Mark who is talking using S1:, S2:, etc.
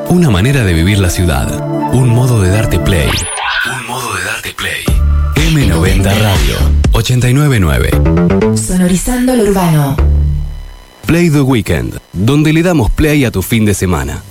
S1: Una manera de vivir la ciudad. Un modo de darte play. Un modo de darte play. M90 Radio 899.
S2: Sonorizando lo urbano.
S1: Play the Weekend, donde le damos play a tu fin de semana.